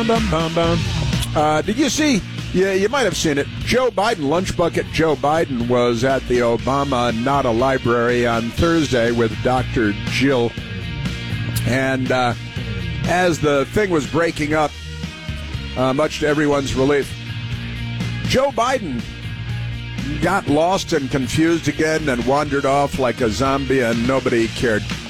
Did you see? Yeah, you might have seen it. Joe Biden, Lunch Bucket Joe Biden, was at the Obama Nada Library on Thursday with Dr. Jill. And as the thing was breaking up, much to everyone's relief, Joe Biden got lost and confused again and wandered off like a zombie, and nobody cared.